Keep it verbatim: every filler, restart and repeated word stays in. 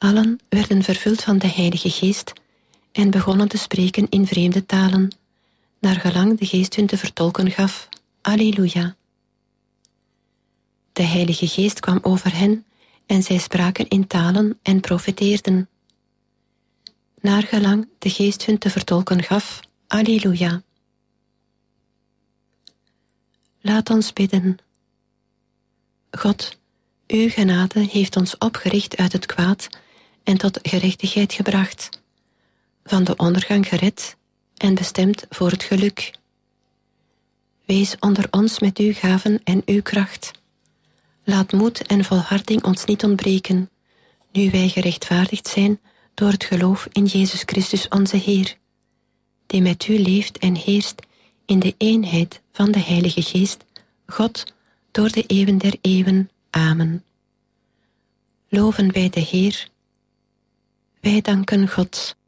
Allen werden vervuld van de Heilige Geest en begonnen te spreken in vreemde talen, naar gelang de Geest hun te vertolken gaf. Alleluia. De Heilige Geest kwam over hen en zij spraken in talen en profeteerden. Naar gelang de Geest hun te vertolken gaf. Alleluia. Laat ons bidden. God, uw genade heeft ons opgericht uit het kwaad en tot gerechtigheid gebracht, van de ondergang gered en bestemd voor het geluk. Wees onder ons met uw gaven en uw kracht. Laat moed en volharding ons niet ontbreken, nu wij gerechtvaardigd zijn door het geloof in Jezus Christus onze Heer, die met u leeft en heerst in de eenheid van de Heilige Geest, God, door de eeuwen der eeuwen. Amen. Loven wij de Heer. Wij danken God.